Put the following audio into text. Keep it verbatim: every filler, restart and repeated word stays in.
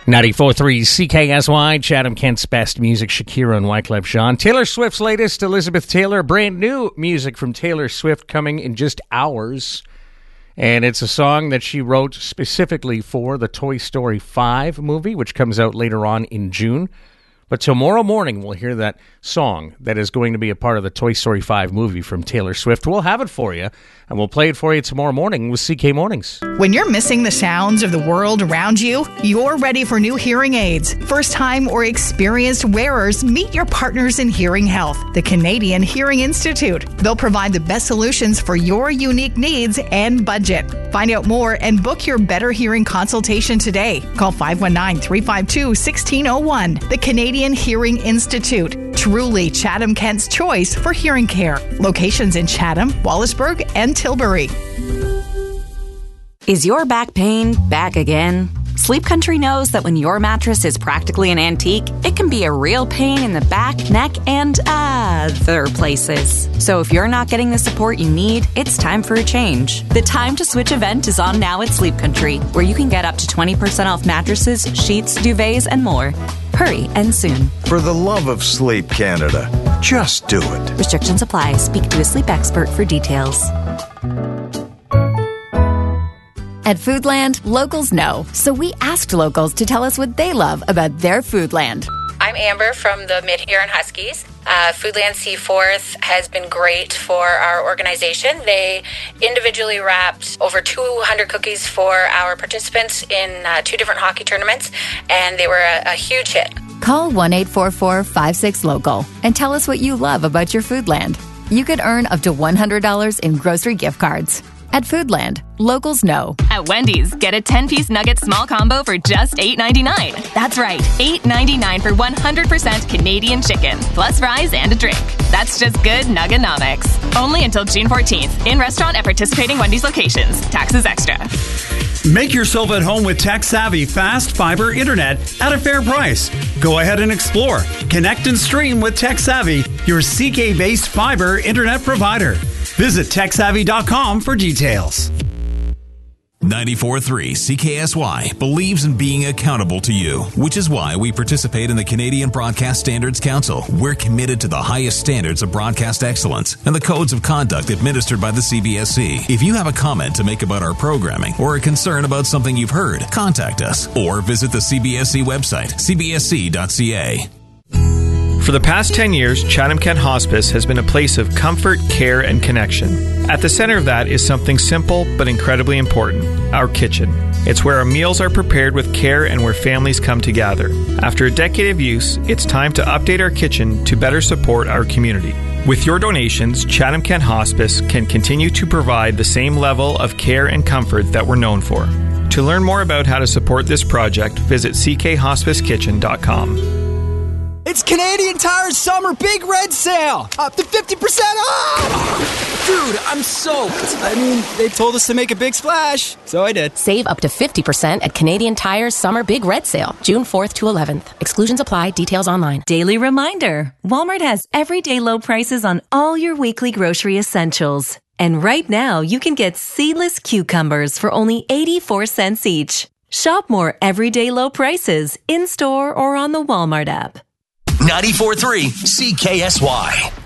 ninety-four point three C K S Y, Chatham Kent's best music, Shakira and Wyclef Jean. Taylor Swift's latest, Elizabeth Taylor. Brand new music from Taylor Swift coming in just hours. And it's a song that she wrote specifically for the Toy Story five movie, which comes out later on in June. But tomorrow morning, we'll hear that song that is going to be a part of the Toy Story five movie from Taylor Swift. We'll have it for you, and we'll play it for you tomorrow morning with C K Mornings. When you're missing the sounds of the world around you, you're ready for new hearing aids. First-time or experienced wearers, meet your partners in hearing health, the Canadian Hearing Institute. They'll provide the best solutions for your unique needs and budget. Find out more and book your better hearing consultation today. Call five one nine, three five two, one six zero one. The Canadian Hearing Institute. Truly Chatham Kent's choice for hearing care. Locations in Chatham, Wallaceburg, and Tilbury. Is your back pain back again? Sleep Country knows that when your mattress is practically an antique, it can be a real pain in the back, neck, and other places. So if you're not getting the support you need, it's time for a change. The Time to Switch event is on now at Sleep Country, where you can get up to twenty percent off mattresses, sheets, duvets, and more. Hurry and soon. For the love of Sleep Canada, just do it. Restrictions apply. Speak to a sleep expert for details. At Foodland, locals know. So we asked locals to tell us what they love about their Foodland. I'm Amber from the Mid-Huron Huskies. Uh, Foodland Seaforth has been great for our organization. They individually wrapped over two hundred cookies for our participants in uh, two different hockey tournaments, and they were a, a huge hit. Call one eight four four, five six, local and tell us what you love about your Foodland. You could earn up to one hundred dollars in grocery gift cards. At Foodland, locals know. At Wendy's, get a ten-piece nugget small combo for just eight ninety-nine. That's right, eight ninety-nine for one hundred percent Canadian chicken, plus fries and a drink. That's just good Nuggenomics. Only until June fourteenth. In restaurant at participating Wendy's locations. Taxes extra. Make yourself at home with tech-savvy fast fiber internet at a fair price. Go ahead and explore. Connect and stream with TechSavvy, your C K-based fiber internet provider. Visit tech savvy dot com for details. ninety-four point three C K S Y believes in being accountable to you, which is why we participate in the Canadian Broadcast Standards Council. We're committed to the highest standards of broadcast excellence and the codes of conduct administered by the C B S C. If you have a comment to make about our programming or a concern about something you've heard, contact us or visit the C B S C website, c b s c dot c a. For the past ten years, Chatham Kent Hospice has been a place of comfort, care, and connection. At the center of that is something simple but incredibly important, our kitchen. It's where our meals are prepared with care and where families come to gather. After a decade of use, it's time to update our kitchen to better support our community. With your donations, Chatham Kent Hospice can continue to provide the same level of care and comfort that we're known for. To learn more about how to support this project, visit c k hospice kitchen dot com. It's Canadian Tire's summer big red sale! Up to fifty percent off! Dude, I'm soaked. I mean, they told us to make a big splash, so I did. Save up to fifty percent at Canadian Tire's summer big red sale, June fourth to eleventh. Exclusions apply. Details online. Daily reminder. Walmart has everyday low prices on all your weekly grocery essentials. And right now, you can get seedless cucumbers for only eighty-four cents each. Shop more everyday low prices in-store or on the Walmart app. ninety-four point three C K S Y.